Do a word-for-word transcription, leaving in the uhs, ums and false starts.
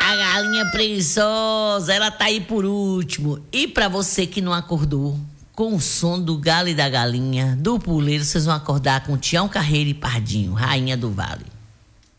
A galinha preguiçosa, ela tá aí por último. E pra você que não acordou com o som do galo e da galinha, do puleiro, vocês vão acordar com Tião Carreiro e Pardinho, Rainha do Vale.